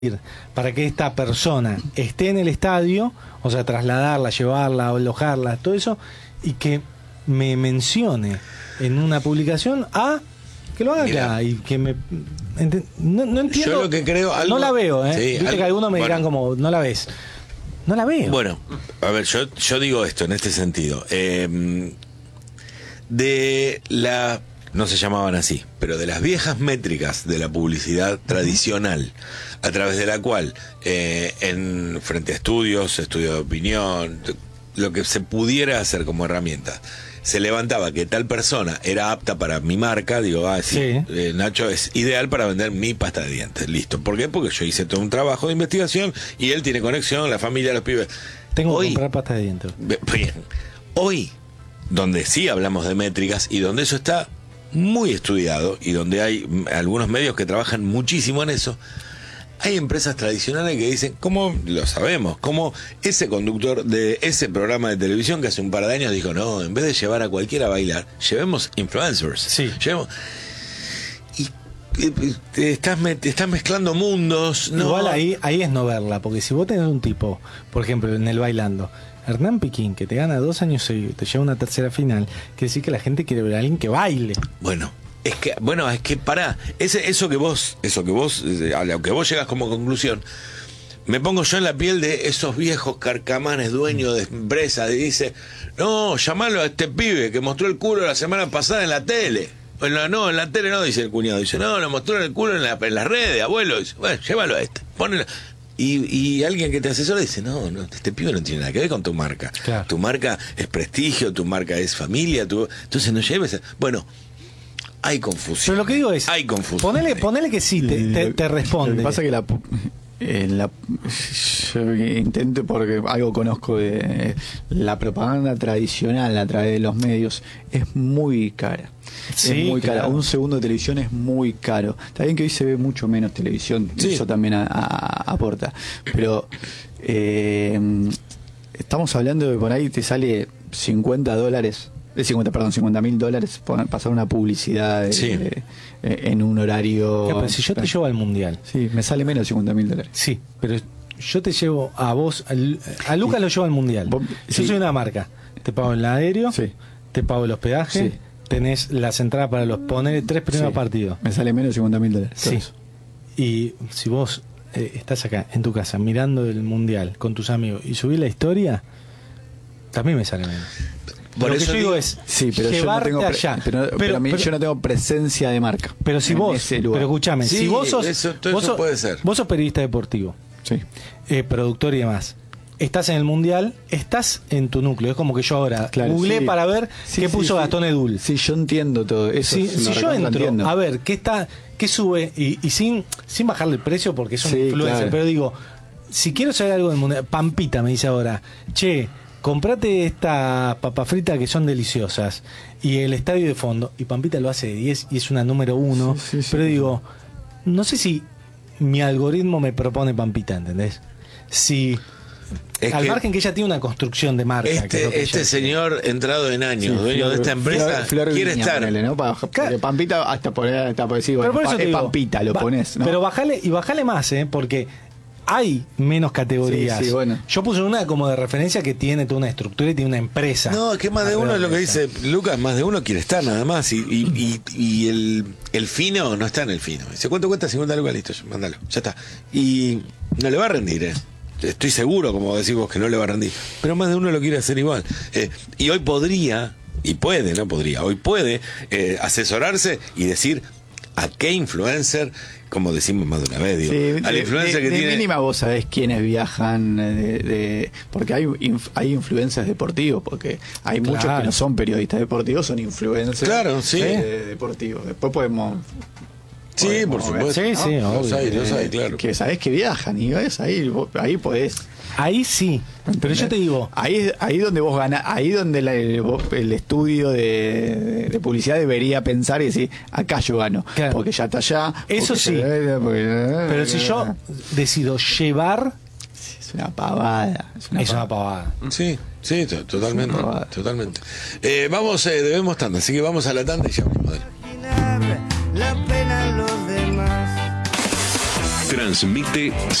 para que esta persona esté en el estadio, o sea, trasladarla, llevarla, alojarla, todo eso, y que me mencione en una publicación que lo haga acá y que me... No entiendo. Yo lo que creo... No la veo, ¿eh? Sí, Viste que algunos me dirán como, no la ves. No la veo. Bueno, a ver, yo digo esto en este sentido. No se llamaban así, pero de las viejas métricas de la publicidad tradicional, a través de la cual, frente a estudios de opinión, lo que se pudiera hacer como herramienta, se levantaba que tal persona era apta para mi marca, digo, sí. Nacho es ideal para vender mi pasta de dientes, listo. ¿Por qué? Porque yo hice todo un trabajo de investigación y él tiene conexión, la familia, los pibes. Tengo que comprar pasta de dientes. Bien. Hoy, donde sí hablamos de métricas y donde eso está muy estudiado y donde hay algunos medios que trabajan muchísimo en eso, hay empresas tradicionales que dicen, ¿cómo lo sabemos? Como ese conductor de ese programa de televisión que hace un par de años dijo, no, en vez de llevar a cualquiera a bailar, llevemos influencers. Sí. Y te estás mezclando mundos. ¿No? Igual ahí es no verla, porque si vos tenés un tipo, por ejemplo, en el Bailando, Hernán Piquín, que te gana 2 años seguidos, te lleva a una tercera final, quiere decir que la gente quiere ver a alguien que baile. Bueno, es que pará, eso que vos, a lo que vos llegas como conclusión, me pongo yo en la piel de esos viejos carcamanes dueños de empresas y dice, no, llamalo a este pibe que mostró el culo la semana pasada en la tele. En la tele no, dice el cuñado, dice, no, lo mostró el culo en las redes, abuelo, dice, bueno, llévalo a este, ponelo. Y alguien que te asesora dice, no, este pibe no tiene nada que ver con tu marca. Claro. Tu marca es prestigio, tu marca es familia, entonces no lleves... Bueno, hay confusión. Pero lo que digo es, hay confusión. Ponele que sí, te responde. Lo que pasa es que yo intento, porque algo conozco de la propaganda tradicional a través de los medios, es muy cara. Sí, es muy cara. Claro. Un segundo de televisión es muy caro. Está bien que hoy se ve mucho menos televisión, sí. Eso también aporta. Pero estamos hablando de por ahí te sale $50,000 pasar una publicidad en un horario. Pero si yo te llevo al mundial. Sí, me sale menos de $50,000. Sí, pero yo te llevo a vos, a Lucas lo llevo al mundial. Yo soy una marca. Te pago el aéreo, te pago el hospedaje, tenés las entradas para los poner 3 primeros partidos. Me sale menos de $50,000. Sí. Y si vos estás acá en tu casa mirando el mundial con tus amigos y subís la historia, también me sale menos. Lo que yo digo es llevarte allá. Pero a mí yo no tengo presencia de marca. Pero si vos, pero escúchame, si vos sos, eso puede ser. Vos sos periodista deportivo, productor y demás. Estás en el mundial, estás en tu núcleo. Es como que yo ahora googleé para ver qué puso Gastón Edul. Sí, yo entiendo todo eso. Si yo entro a ver qué sube y sin bajarle el precio porque es un influencer, pero digo, si quiero saber algo del mundial, Pampita me dice ahora, che, comprate estas papas fritas que son deliciosas y el estadio de fondo, y Pampita lo hace de 10 y es una número 1, pero digo, no sé si mi algoritmo me propone Pampita, ¿entendés? Si al margen que ella tiene una construcción de marca. Este señor entrado en años, dueño de esta empresa, quiere estar. Ponele, ¿no? Porque Pampita hasta por decir, bueno, por eso te digo, Pampita lo pones, ¿no? Pero bajale más, porque hay menos categorías. Bueno. Yo puse una como de referencia que tiene toda una estructura y tiene una empresa. No, es que más de uno es lo que dice Lucas, más de uno quiere estar nada más. Y el fino no está en el fino. Dice, ¿cuánto cuesta? 50 lucas, listo, mándalo, ya está. Y no le va a rendir, Estoy seguro, como decís vos, que no le va a rendir. Pero más de uno lo quiere hacer igual. Y hoy podría, hoy puede asesorarse y decir a qué influencer, como decimos más de una vez, digo, al influencer que tiene... mínima vos sabés quiénes viajan, porque hay influencers deportivos, porque hay muchos que no son periodistas deportivos, son influencers deportivos. Después podemos... Sí, por supuesto. Sí, los hay, claro. Que sabés que viajan y ves, ahí podés. Ahí sí, pero yo te digo, ahí donde vos ganás, ahí donde el estudio de publicidad debería pensar y decir, acá yo gano, porque ya está allá. Eso sí, pero si yo decido llevar, es una pavada. Es una pavada. Sí, totalmente. Debemos tanda, así que vamos a la tanda y ya vamos a ver. La pena a los demás. Transmite